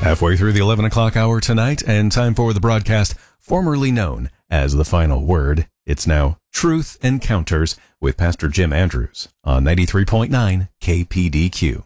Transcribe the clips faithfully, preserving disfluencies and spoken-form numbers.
Halfway through the eleven o'clock hour tonight, and time for the broadcast formerly known as The Final Word. It's now Truth Encounters with Pastor Jim Andrews on ninety-three point nine K P D Q.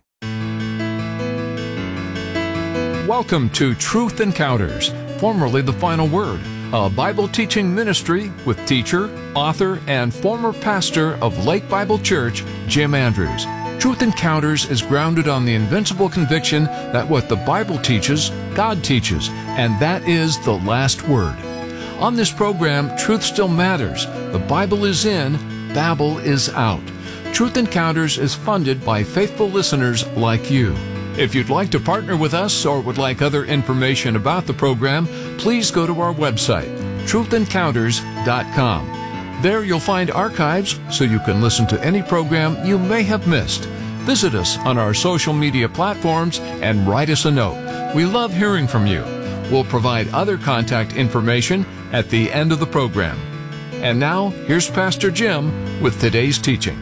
Welcome to Truth Encounters, formerly The Final Word, a Bible teaching ministry with teacher, author, and former pastor of Lake Bible Church, Jim Andrews. Truth Encounters is grounded on the invincible conviction that what the Bible teaches, God teaches, and that is the last word. On this program, truth still matters. The Bible is in, Babel is out. Truth Encounters is funded by faithful listeners like you. If you'd like to partner with us or would like other information about the program, please go to our website, truth encounters dot com. There you'll find archives so you can listen to any program you may have missed. Visit us on our social media platforms and write us a note. We love hearing from you. We'll provide other contact information at the end of the program. And now, here's Pastor Jim with today's teaching.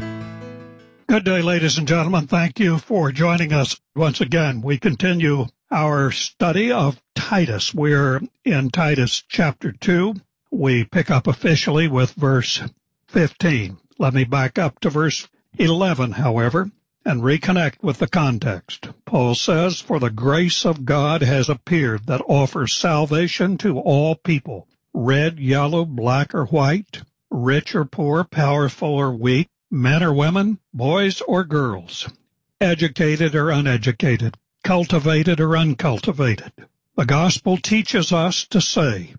Good day, ladies and gentlemen. Thank you for joining us once again. We continue our study of Titus. We're in Titus chapter two. We pick up officially with verse fifteen. Let me back up to verse eleven, however, and reconnect with the context. Paul says, "For the grace of God has appeared that offers salvation to all people, red, yellow, black, or white, rich or poor, powerful or weak, men or women, boys or girls, educated or uneducated, cultivated or uncultivated. The gospel teaches us to say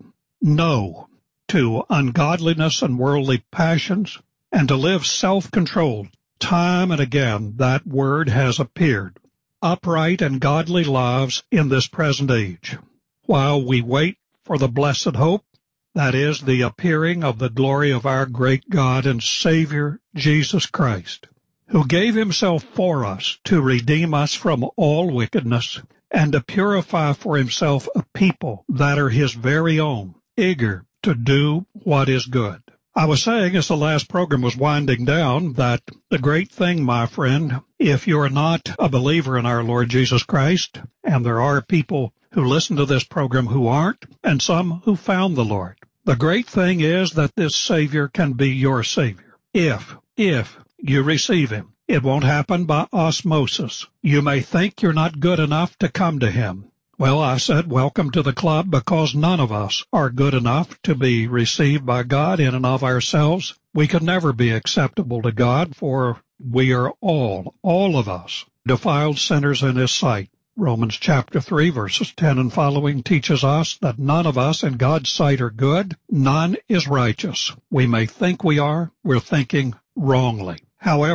no to ungodliness and worldly passions, and to live self-controlled. Time and again that word has appeared, upright and godly lives in this present age, while we wait for the blessed hope, that is, the appearing of the glory of our great God and Savior, Jesus Christ, who gave himself for us to redeem us from all wickedness and to purify for himself a people that are his very own, eager to do what is good." I was saying as the last program was winding down that the great thing, my friend, if you're not a believer in our Lord Jesus Christ, and there are people who listen to this program who aren't, and some who found the Lord, the great thing is that this Savior can be your Savior. If, if you receive him, it won't happen by osmosis. You may think you're not good enough to come to him. Well, I said, welcome to the club, because none of us are good enough to be received by God in and of ourselves. We could never be acceptable to God, for we are all, all of us, defiled sinners in his sight. Romans chapter three, verses ten and following teaches us that none of us in God's sight are good. None is righteous. We may think we are. We're thinking wrongly. However,